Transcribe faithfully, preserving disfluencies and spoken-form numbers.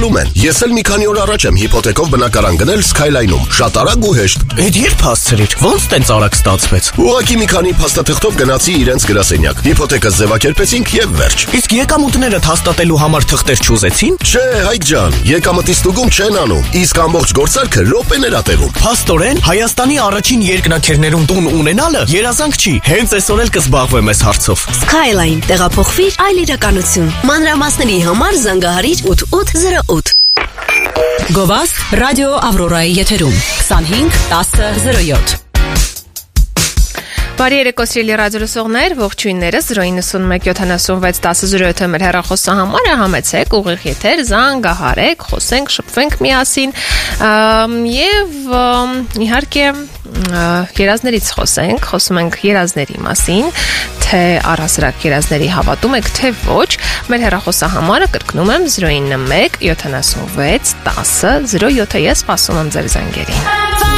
Ասում են, ես էլ մի քանի օր առաջ եմ հիփոթեքով բնակարան գնել Skyline-ում, շատ արագ ու հեշտ։ Էդ երբ հասցրիր, ոնց տենց արագ ստացվեց։ Ուղղակի մի քանի փաստաթղթով գնացի իրենց գրասենյակ, հիփոթեքը ձևակերպեցինք եւ վերջ։ Իսկ եկամուտներդ հաստատելու համար թղթեր չուզեցին։ Չէ, հայտ ջան, եկամտի ստուգում չեն անում, իսկ ամբողջ գործարքը րոպեներ ա տևում։ Փաստորեն, Հայաստանի առաջին երկնաքերներում տուն ունենալը երազանք չի։ Հենց այսօր էլ կզբաղվեմ այս հարցով։ Skyline տեղափոխվիր այլ իրականություն։ Մանրամասների համար զանգահարիր ութ ութ զրո ութ։ Գովաստ ռադիո Ավրորայի եթերում քսանհինգ տասը զրո յոթ։ Բարի երեկո սիրելի ռադիոլսողներ, ողջույններս զրո իննսունմեկ յոթանասունվեց տասը զրո յոթ մեր հեռախոսահամարը, համեցեք ուղիղ եթեր, զանգահարեք, խոսենք, շփվենք միասին եւ իհարկե երազներից խոսենք, խոսում ենք երազների մասին, թե առհասարակ երազների հավատում եք, թե ոչ։ Մեր հեռախոսահամարը կրկնում եմ զրո իննմեկ յոթանասունվեց տասը զրո յոթ։ Ես սպասում եմ ձեր զանգերին։